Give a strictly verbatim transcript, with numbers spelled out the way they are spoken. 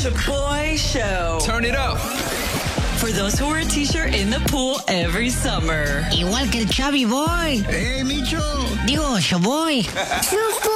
Shaboy Show. Turn it up. For those who wear a t-shirt in the pool every summer. Igual que el Chubby Boy. ¡Eh, Micho! Digo, Shaboy.